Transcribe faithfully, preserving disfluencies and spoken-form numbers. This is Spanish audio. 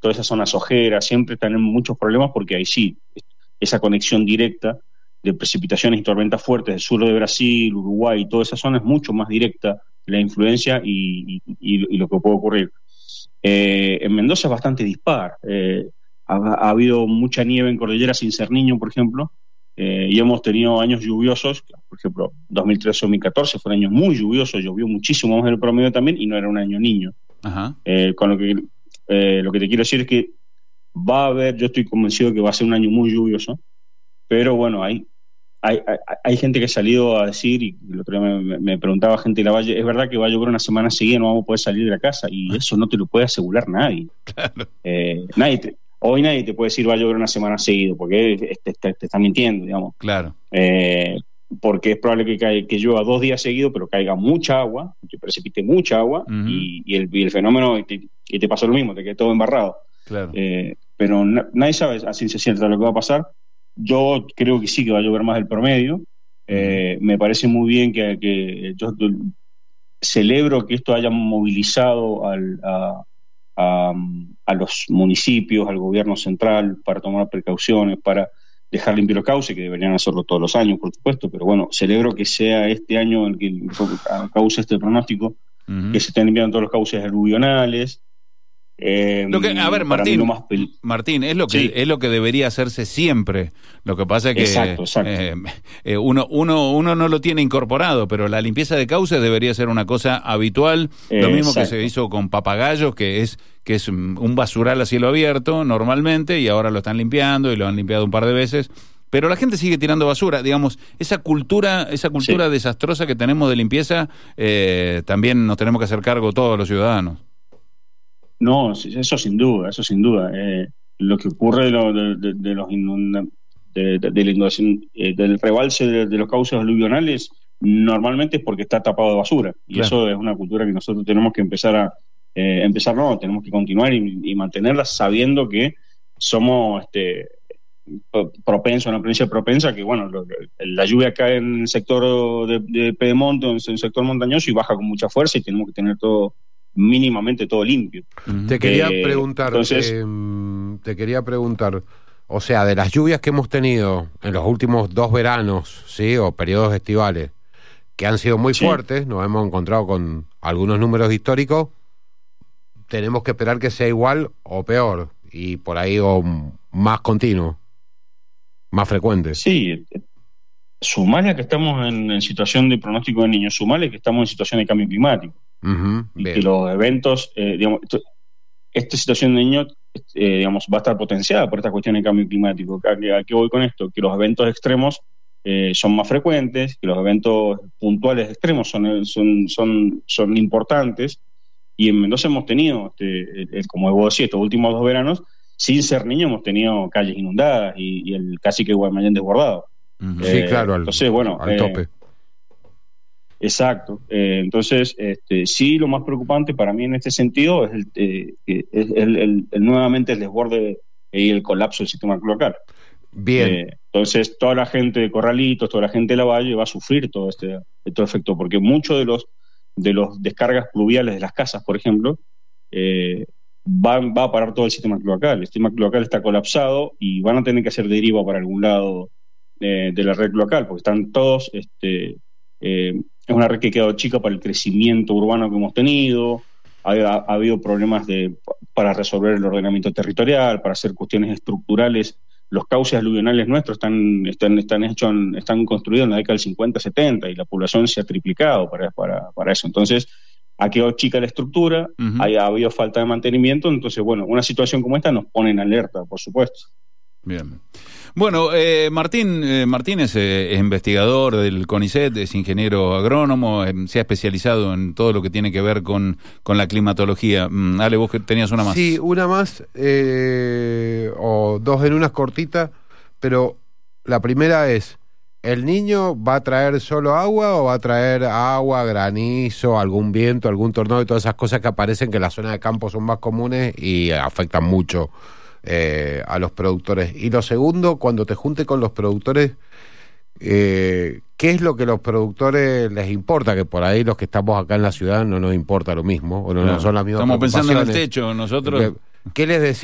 todas esas zonas ojeras, siempre tienen muchos problemas porque ahí sí, esa conexión directa de precipitaciones y tormentas fuertes del sur de Brasil, Uruguay, y toda esa zona es mucho más directa la influencia y, y, y, y lo que puede ocurrir. Eh, en Mendoza es bastante dispar. Eh, ha, ha habido mucha nieve en Cordillera Sin Cerniño, por ejemplo, eh, y hemos tenido años lluviosos, por ejemplo, dos mil trece o dos mil catorce fueron años muy lluviosos, llovió muchísimo más del promedio también y no era un año niño. Ajá. Eh, con lo que, eh, lo que te quiero decir es que va a haber, yo estoy convencido que va a ser un año muy lluvioso, pero bueno, hay Hay, hay, hay gente que ha salido a decir, y el otro día me, me preguntaba gente de la Valle, es verdad que va a llover una semana seguida, no vamos a poder salir de la casa, y eso no te lo puede asegurar nadie. Claro. Eh, nadie te, hoy nadie te puede decir va a llover una semana seguida, porque te, te, te están mintiendo, digamos. Claro. Eh, porque es probable que, caiga, que llueva dos días seguidos, pero caiga mucha agua, que precipite mucha agua, uh-huh. y, y, el, y el fenómeno, y te, y te pasó lo mismo, te quedó todo embarrado. Claro. Eh, pero na, nadie sabe a ciencia cierta lo que va a pasar. Yo creo que sí que va a llover más del promedio. Eh, me parece muy bien que, que yo celebro que esto haya movilizado al, a, a, a los municipios, al gobierno central, para tomar precauciones, para dejar limpio los cauces, que deberían hacerlo todos los años, por supuesto, pero bueno, celebro que sea este año el que cause este pronóstico, uh-huh. que se estén limpiando todos los cauces aluvionales. Eh, lo que, a ver, Martín, más pel- Martín, es lo que sí. es lo que debería hacerse siempre. Lo que pasa es que exacto, exacto. Eh, eh, uno, uno, uno no lo tiene incorporado, pero la limpieza de cauces debería ser una cosa habitual. Eh, lo mismo exacto. que se hizo con Papagayos, que es que es un basural a cielo abierto normalmente, y ahora lo están limpiando y lo han limpiado un par de veces. Pero la gente sigue tirando basura, digamos, esa cultura, esa cultura sí. desastrosa que tenemos de limpieza, eh, también nos tenemos que hacer cargo todos los ciudadanos. No, eso sin duda, eso sin duda. Eh, lo que ocurre de, lo, de, de, de los inunda, de, de, de la inundación, eh, del rebalse de, de los cauces aluvionales, normalmente es porque está tapado de basura. Y claro. eso es una cultura que nosotros tenemos que empezar a eh, empezar, no, tenemos que continuar y, y mantenerla sabiendo que somos este, propensos, una provincia propensa, que bueno, lo, la lluvia cae en el sector de, de Pedemonte, en el sector montañoso, y baja con mucha fuerza, y tenemos que tener todo mínimamente todo limpio. Te quería eh, preguntar, entonces, eh, te quería preguntar, o sea, de las lluvias que hemos tenido en los últimos dos veranos, sí, o periodos estivales, que han sido muy sí. fuertes, nos hemos encontrado con algunos números históricos, tenemos que esperar que sea igual o peor, y por ahí o más continuo, más frecuente. Sí, sumale a que estamos en, en situación de pronóstico de niños, sumale que estamos en situación de cambio climático. Uh-huh, y bien. Que los eventos, eh, digamos, esto, esta situación de niños, eh, digamos, va a estar potenciada por esta cuestión de cambio climático. ¿A qué, a qué voy con esto? Que los eventos extremos eh, son más frecuentes, que los eventos puntuales extremos son, son, son, son importantes, y en Mendoza hemos tenido, este, el, el, como vos decís, estos últimos dos veranos, sin ser niños, hemos tenido calles inundadas y, y el cacique Guaymallén desbordado. Uh-huh. Eh, sí, claro, al, entonces, bueno, al eh, tope. Exacto. Eh, entonces, este, sí, lo más preocupante para mí en este sentido es, el, eh, es el, el, el, nuevamente el desborde y el colapso del sistema cloacal. Bien. Eh, entonces, toda la gente de Corralitos, toda la gente de la Valle va a sufrir todo este, este efecto, porque muchos de los de los descargas pluviales de las casas, por ejemplo, eh, va, va a parar todo el sistema cloacal. El sistema cloacal está colapsado y van a tener que hacer deriva para algún lado eh, de la red cloacal, porque están todos... este eh, es una red que ha quedado chica para el crecimiento urbano que hemos tenido. Ha, ha, ha habido problemas de, para resolver el ordenamiento territorial, para hacer cuestiones estructurales. Los cauces aluvionales nuestros están, están, están, hechos en, están construidos en la década del cincuenta setenta, y la población se ha triplicado para, para, para eso. Entonces, ha quedado chica la estructura, uh-huh. ha, ha habido falta de mantenimiento. Entonces, bueno, una situación como esta nos pone en alerta, por supuesto. Bien. Bueno, eh, Martín eh, Martínez eh, es investigador del CONICET, es ingeniero agrónomo, eh, se ha especializado en todo lo que tiene que ver con, con la climatología. Mm, Ale, vos que tenías una más. Sí, una más, eh, o dos en unas cortitas, pero la primera es, ¿el niño va a traer solo agua o va a traer agua, granizo, algún viento, algún tornado y todas esas cosas que aparecen, que en la zona de campo son más comunes y afectan mucho Eh, a los productores? Y lo segundo, cuando te junte con los productores, eh, ¿qué es lo que a los productores les importa? Que por ahí los que estamos acá en la ciudad no nos importa lo mismo, o no, no son las mismas Estamos pensando en el preocupaciones. techo, nosotros... ¿Qué les decís?